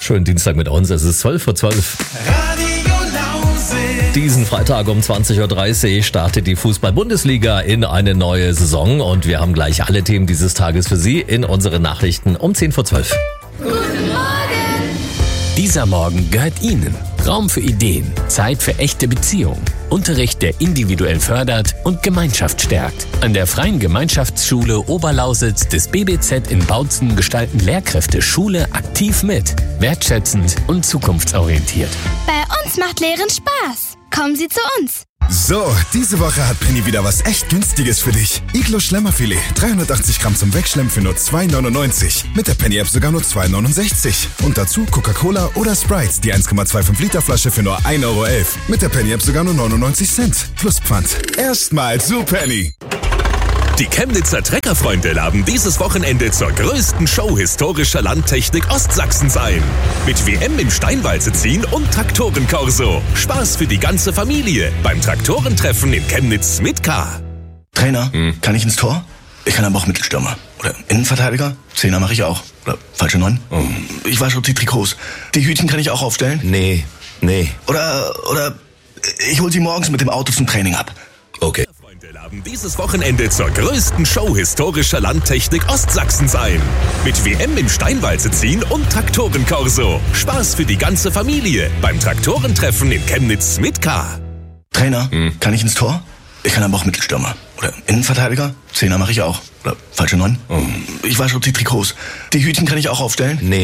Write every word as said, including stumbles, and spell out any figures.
Schönen Dienstag mit uns, es ist zwölf vor zwölf. Radio Lausitz. Diesen Freitag um zwanzig Uhr dreißig startet die Fußball-Bundesliga in eine neue Saison und wir haben gleich alle Themen dieses Tages für Sie in unseren Nachrichten um zehn vor zwölf. Guten Morgen! Dieser Morgen gehört Ihnen. Raum für Ideen, Zeit für echte Beziehungen, Unterricht, der individuell fördert und Gemeinschaft stärkt. An der Freien Gemeinschaftsschule Oberlausitz des B B Z in Bautzen gestalten Lehrkräfte Schule aktiv mit, wertschätzend und zukunftsorientiert. Bei uns macht Lehren Spaß. Kommen Sie zu uns. So, diese Woche hat Penny wieder was echt Günstiges für dich. Iglo Schlemmerfilet, dreihundertachtzig Gramm zum Wegschlemmen für nur zwei neunundneunzig. Mit der Penny-App sogar nur zwei neunundsechzig. Und dazu Coca-Cola oder Sprite, die eins Komma fünfundzwanzig Liter Flasche für nur ein Euro elf. Mit der Penny-App sogar nur neunundneunzig Cent. Plus Pfand. Erstmal zu Penny. Die Chemnitzer Treckerfreunde laden dieses Wochenende zur größten Show historischer Landtechnik Ostsachsens ein. Mit W M im Steinwalze ziehen und Traktorenkorso. Spaß für die ganze Familie beim Traktorentreffen in Chemnitz mit K. Trainer, hm. kann ich ins Tor? Ich kann aber auch Mittelstürmer. Oder Innenverteidiger? Zehner mache ich auch. Oder falsche Neun? Oh. Ich wasche die Trikots. Die Hütchen kann ich auch aufstellen? Nee, nee. Oder, oder ich hol sie morgens mit dem Auto zum Training ab. Okay. Wir laden dieses Wochenende zur größten Show historischer Landtechnik Ostsachsens ein. Mit W M im Steinwalze ziehen und Traktorenkorso. Spaß für die ganze Familie beim Traktorentreffen in Chemnitz mit K. Trainer, hm. kann ich ins Tor? Ich kann aber auch Mittelstürmer. Oder Innenverteidiger? Zehner mache ich auch. Oder falsche Neun? Oh. Ich wasche die Trikots. Die Hütchen kann ich auch aufstellen? Nee.